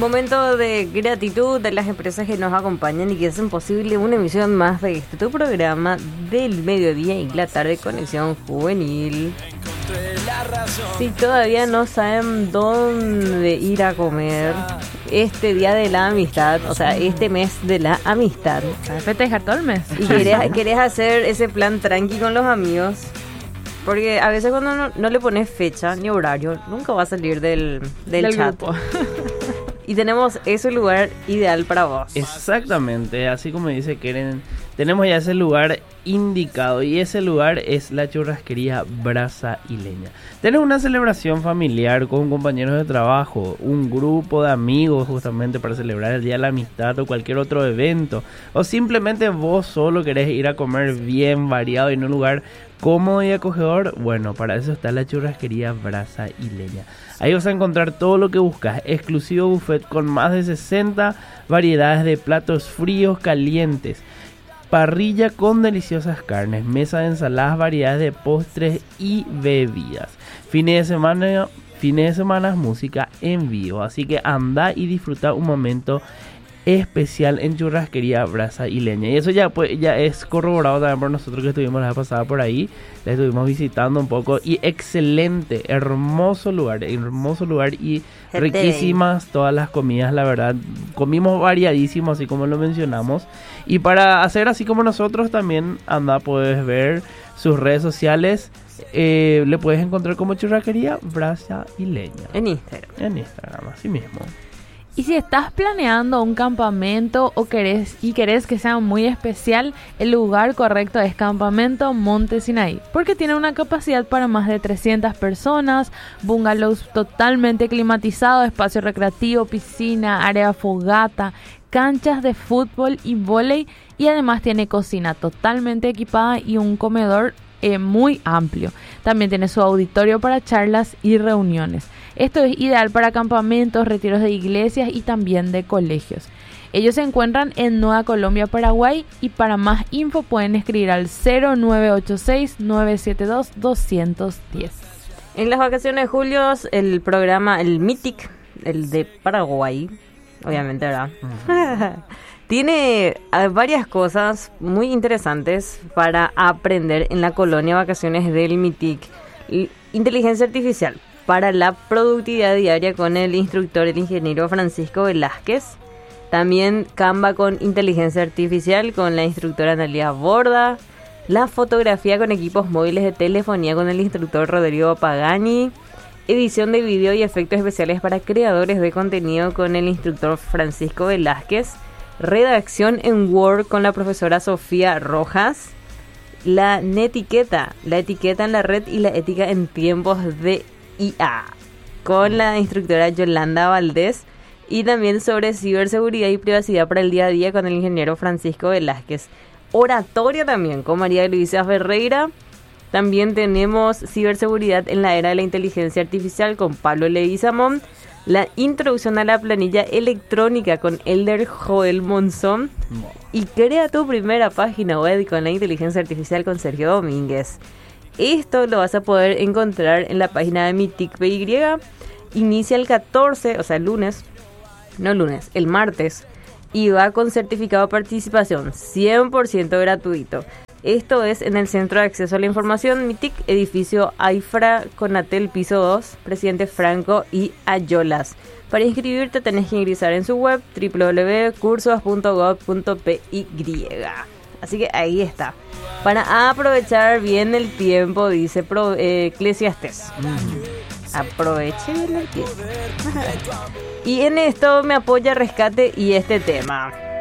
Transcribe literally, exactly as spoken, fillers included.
Momento de gratitud de las empresas que nos acompañan y que hacen posible una emisión más de este tu programa del mediodía y la tarde, Conexión Juvenil. Si todavía no saben dónde ir a comer este día de la amistad, o sea, este mes de la amistad, para festejar todo el mes, y querés, querés hacer ese plan tranqui con los amigos, porque a veces cuando no, no le pones fecha ni horario, nunca va a salir del, del, del chat. Grupo. Y tenemos ese lugar ideal para vos. Exactamente, así como dice Keren, tenemos ya ese lugar indicado y ese lugar es la churrasquería Brasa y Leña. Tenés una celebración familiar con compañeros de trabajo, un grupo de amigos justamente para celebrar el Día de la Amistad o cualquier otro evento, o simplemente vos solo querés ir a comer bien variado y en un lugar cómodo y acogedor. Bueno, para eso está la churrasquería Brasa y Leña. Ahí vas a encontrar todo lo que buscas, exclusivo buffet con más de sesenta variedades de platos fríos, calientes, parrilla con deliciosas carnes, mesa de ensaladas, variedades de postres y bebidas. Fines de semana, fines de semana, música en vivo. Así que anda y disfruta un momento especial en churrasquería Brasa y Leña. Y eso ya pues ya es corroborado también por nosotros que estuvimos la vez pasada por ahí. La estuvimos visitando un poco y excelente, hermoso lugar, hermoso lugar y riquísimas todas las comidas, la verdad. Comimos variadísimo, así como lo mencionamos. Y para hacer así como nosotros también, anda, puedes ver sus redes sociales. Eh, le puedes encontrar como churrasquería Brasa y Leña en Instagram. En Instagram, así mismo. Y si estás planeando un campamento o querés y querés que sea muy especial, el lugar correcto es Campamento Monte Sinaí, porque tiene una capacidad para más de trescientas personas, bungalows totalmente climatizados, espacio recreativo, piscina, área fogata, canchas de fútbol y vóley, y además tiene cocina totalmente equipada y un comedor eh, muy amplio. También tiene su auditorio para charlas y reuniones. Esto es ideal para campamentos, retiros de iglesias y también de colegios. Ellos se encuentran en Nueva Colombia, Paraguay, y para más info pueden escribir al cero nueve ocho seis, nueve siete dos, dos uno cero. En las vacaciones de julio, el programa, el Mythic, el de Paraguay, obviamente, ¿verdad? Uh-huh. Tiene varias cosas muy interesantes para aprender en la colonia vacaciones del Mythic. Inteligencia artificial para la productividad diaria con el instructor, el ingeniero Francisco Velázquez. También Canva con inteligencia artificial con la instructora Analia Borda. La fotografía con equipos móviles de telefonía con el instructor Rodrigo Pagani. Edición de video y efectos especiales para creadores de contenido con el instructor Francisco Velázquez. Redacción en Word con la profesora Sofía Rojas. La netiqueta, la etiqueta en la red y la ética en tiempos de I A con la instructora Yolanda Valdés. Y también sobre ciberseguridad y privacidad para el día a día con el ingeniero Francisco Velázquez. Oratoria también con María Luisa Ferreira. También tenemos ciberseguridad en la era de la inteligencia artificial con Pablo Leguizamón. La introducción a la planilla electrónica con Elder Joel Monzón. Y crea tu primera página web con la inteligencia artificial con Sergio Domínguez. Esto lo vas a poder encontrar en la página de Mythic P Y. Inicia el catorce, o sea el lunes, no lunes, el martes. Y va con certificado de participación, cien por ciento gratuito. Esto es en el Centro de Acceso a la Información Mythic, edificio Aifra, Conatel, piso dos, Presidente Franco y Ayolas. Para inscribirte tenés que ingresar en su web doble u doble u doble u punto cursos punto gob punto p y. Así que ahí está. Para aprovechar bien el tiempo, dice Pro, eh, Eclesiastes. Mm. Aproveche bien el tiempo. Y en esto me apoya Rescate y este tema.